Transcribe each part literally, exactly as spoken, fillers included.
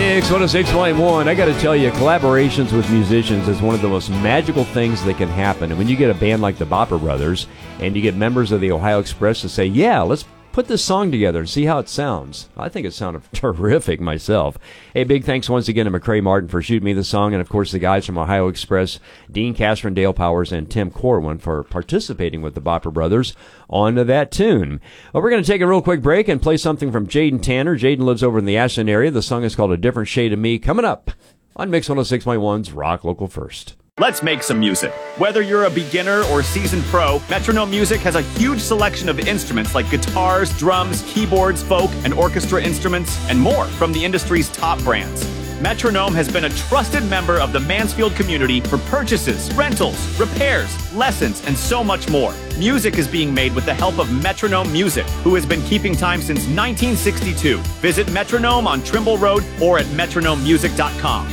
Mix one oh six point one. I got to tell you, collaborations with musicians is one of the most magical things that can happen. And when you get a band like the Bopper Brothers and you get members of the Ohio Express to say, yeah, let's put this song together and see how it sounds. I think it sounded terrific myself. Hey, big thanks once again to McCrae Martin for shooting me the song, and of course the guys from Ohio Express, Dean Castro, Dale Powers, and Tim Corwin for participating with the Bopper Brothers on that tune. Well, we're going to take a real quick break and play something from Jaden Tanner. Jaden lives over in the Ashland area. The song is called A Different Shade of Me, coming up on Mix one oh six point one's Rock Local First. Let's make some music. Whether you're a beginner or seasoned pro, Metronome Music has a huge selection of instruments like guitars, drums, keyboards, folk, and orchestra instruments, and more from the industry's top brands. Metronome has been a trusted member of the Mansfield community for purchases, rentals, repairs, lessons, and so much more. Music is being made with the help of Metronome Music, who has been keeping time since nineteen sixty-two. Visit Metronome on Trimble Road or at metronome music dot com.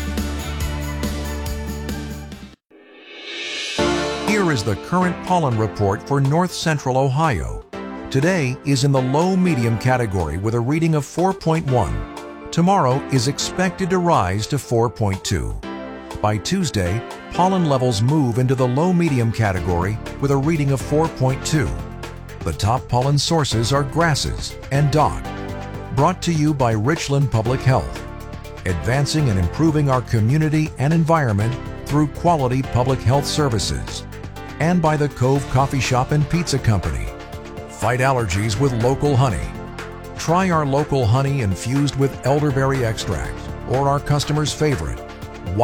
Here is the current pollen report for North Central Ohio. Today is in the low-medium category with a reading of four point one. Tomorrow is expected to rise to four point two. By Tuesday, pollen levels move into the low-medium category with a reading of four point two. The top pollen sources are grasses and dock. Brought to you by Richland Public Health, advancing and improving our community and environment through quality public health services. And by the Cove Coffee Shop and Pizza Company. Fight allergies with local honey. Try our local honey infused with elderberry extract or our customer's favorite,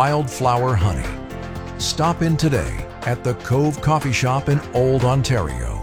wildflower honey. Stop in today at the Cove Coffee Shop in Old Ontario.